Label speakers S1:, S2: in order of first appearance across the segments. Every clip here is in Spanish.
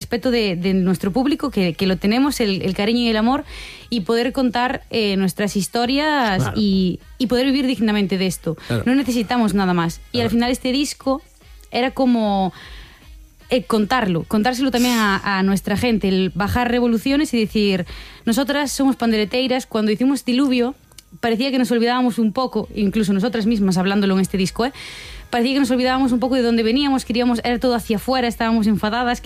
S1: respeto de nuestro público, que lo tenemos, el cariño y el amor, y poder contar nuestras historias, claro, y poder vivir dignamente de esto. Claro. No necesitamos nada más. Y al final este disco era como contárselo también a nuestra gente, el bajar revoluciones y decir, nosotras somos pandereteiras. Cuando hicimos Diluvio, parecía que nos olvidábamos un poco, incluso nosotras mismas hablándolo en este disco, parecía que nos olvidábamos un poco de dónde veníamos, era todo hacia afuera, estábamos enfadadas,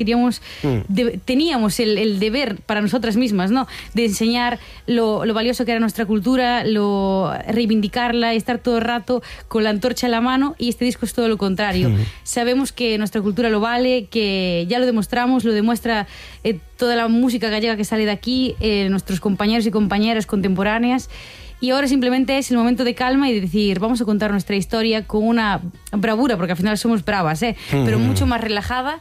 S1: teníamos el deber para nosotras mismas, ¿no?, de enseñar lo valioso que era nuestra cultura, reivindicarla y estar todo el rato con la antorcha en la mano, y este disco es todo lo contrario. Sabemos que nuestra cultura lo vale, que ya lo demostramos, lo demuestra toda la música gallega que sale de aquí, nuestros compañeros y compañeras contemporáneas. Y ahora simplemente es el momento de calma y de decir, vamos a contar nuestra historia con una bravura, porque al final somos bravas, pero mucho más relajada,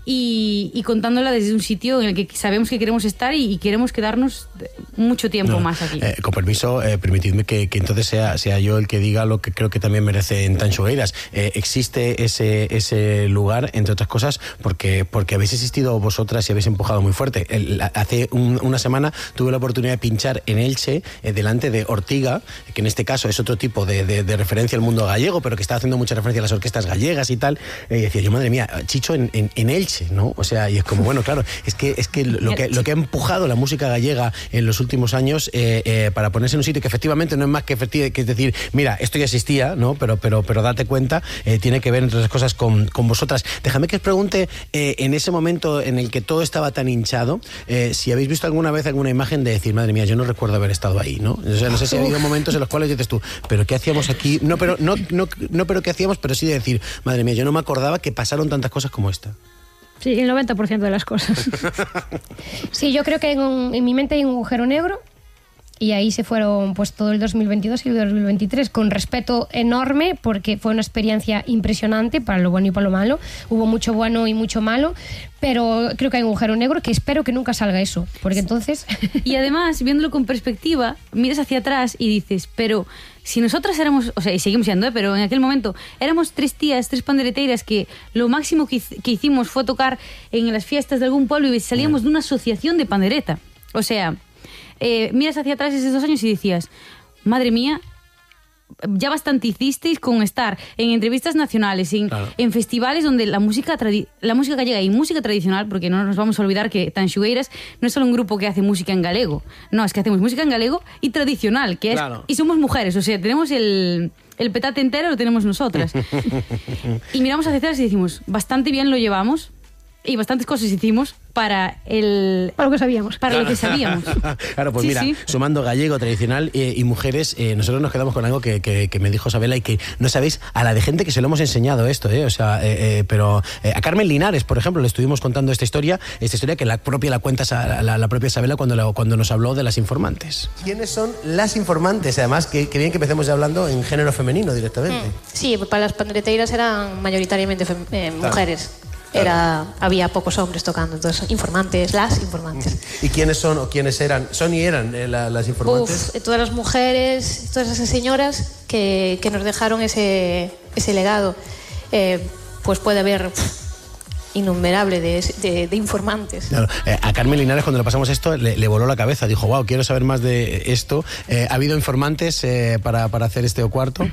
S1: y contándola desde un sitio en el que sabemos que queremos estar y queremos quedarnos mucho tiempo más aquí.
S2: Con permiso, permitidme que entonces sea yo el que diga lo que creo que también merece en Tanxugueiras. Existe ese lugar, entre otras cosas, porque habéis existido vosotras y habéis empujado muy fuerte. Hace una semana tuve la oportunidad de pinchar en Elche, delante de Ortiga, que en este caso es otro tipo de referencia al mundo gallego, pero que está haciendo mucha referencia a las orquestas gallegas y tal. Y decía yo, madre mía, Chicho en Elche, ¿no? O sea, y es como, bueno, claro, es que lo que ha empujado la música gallega en los últimos años, para ponerse en un sitio que efectivamente no es más que es decir, mira, esto ya existía, ¿no? Pero date cuenta, tiene que ver, entre otras cosas, con vosotras. Déjame que os pregunte, en ese momento en el que todo estaba tan hinchado, si habéis visto alguna vez alguna imagen de decir, madre mía, yo no recuerdo haber estado ahí, ¿no? O sea, no sé si ha habido momentos en los cuales dices tú, pero ¿qué hacíamos aquí? No, pero ¿qué hacíamos? Pero sí de decir, madre mía, yo no me acordaba que pasaron tantas cosas como esta.
S3: Sí, el 90% de las cosas. Sí, yo creo que en mi mente hay un agujero negro, y ahí se fueron pues todo el 2022 y el 2023 con respeto enorme, porque fue una experiencia impresionante para lo bueno y para lo malo. Hubo mucho bueno y mucho malo, pero creo que hay un agujero negro que espero que nunca salga eso, porque entonces...
S1: Y además, viéndolo con perspectiva, miras hacia atrás y dices, pero si nosotras éramos, o sea, y seguimos siendo, pero en aquel momento éramos 3 tías, 3 pandereteiras, que lo máximo que hicimos fue tocar en las fiestas de algún pueblo y salíamos de una asociación de pandereta. O sea, miras hacia atrás esos 2 años y decías, madre mía, ya bastante hicisteis con estar en entrevistas nacionales, en festivales donde la música gallega y música tradicional, porque no nos vamos a olvidar que Tanxugueiras no es solo un grupo que hace música en galego, no, es que hacemos música en galego y tradicional, que es, y somos mujeres, o sea, tenemos el petate entero, lo tenemos nosotras. Y miramos hacia atrás y decimos, bastante bien lo llevamos, y bastantes cosas hicimos para lo que sabíamos.
S2: Claro, pues sí, mira, sumando gallego, tradicional y mujeres, nosotros nos quedamos con algo que me dijo Sabela, y que no sabéis a la de gente que se lo hemos enseñado esto, o sea, pero a Carmen Linares, por ejemplo, le estuvimos contando esta historia que la cuenta la propia Sabela cuando nos habló de las informantes. ¿Quiénes son las informantes? Además, que bien que empecemos ya hablando en género femenino directamente.
S4: Sí, para las pandereteiras eran mayoritariamente mujeres. Había pocos hombres tocando, entonces las informantes.
S2: ¿Y quiénes son o quiénes eran? ¿Son y eran las informantes?
S4: Todas las mujeres, todas esas señoras que nos dejaron ese legado. Pues puede haber innumerable de informantes.
S2: Claro. A Carmen Linares, cuando le pasamos esto, le voló la cabeza. Dijo, wow, quiero saber más de esto. ¿Ha habido informantes para hacer este cuarto?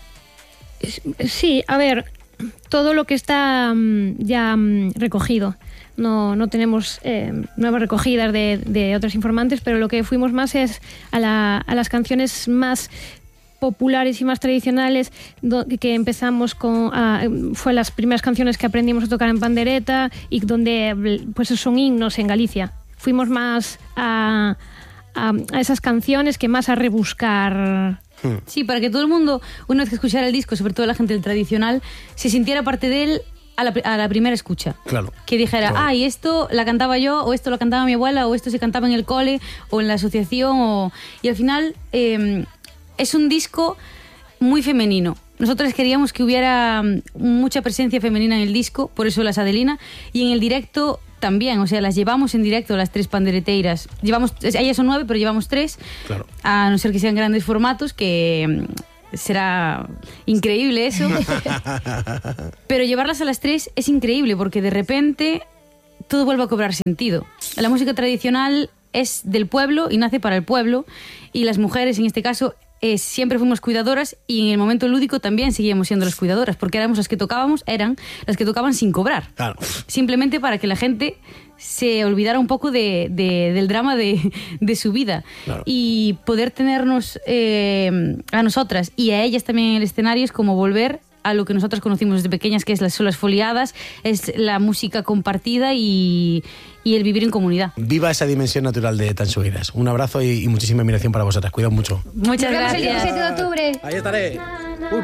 S3: Sí, a ver, todo lo que está ya recogido. No tenemos nuevas recogidas de otros informantes, pero lo que fuimos más es a las canciones más populares y más tradicionales, que empezamos fue las primeras canciones que aprendimos a tocar en pandereta, y donde pues son himnos en Galicia. Fuimos más a esas canciones que más a rebuscar.
S1: Sí, para que todo el mundo, una vez que escuchara el disco, sobre todo la gente del tradicional, se sintiera parte de él a la primera escucha.
S2: Claro.
S1: Que dijera, y esto la cantaba yo, o esto lo cantaba mi abuela, o esto se cantaba en el cole, o en la asociación, y al final es un disco muy femenino. Nosotros queríamos que hubiera mucha presencia femenina en el disco, por eso las Adelina, y en el directo también, o sea, las llevamos en directo las 3 pandereteiras. Ellas son 9, pero llevamos 3, claro. A no ser que sean grandes formatos, que será increíble eso. Pero llevarlas a las 3 es increíble, porque de repente todo vuelve a cobrar sentido. La música tradicional es del pueblo y nace para el pueblo, y las mujeres, en este caso, siempre fuimos cuidadoras, y en el momento lúdico también seguíamos siendo las cuidadoras, porque éramos las que tocábamos, eran las que tocaban sin cobrar.
S2: Claro.
S1: Simplemente para que la gente se olvidara un poco del drama de su vida.
S2: Claro.
S1: Y poder tenernos a nosotras y a ellas también en el escenario es como volver a lo que nosotras conocimos desde pequeñas, que son las foliadas, es la música compartida y el vivir en comunidad.
S2: Viva esa dimensión natural de Tanxugueiras. Un abrazo y muchísima admiración para vosotras. Cuidad mucho.
S1: Muchas gracias.
S3: El 17 de octubre.
S2: Ahí estaré.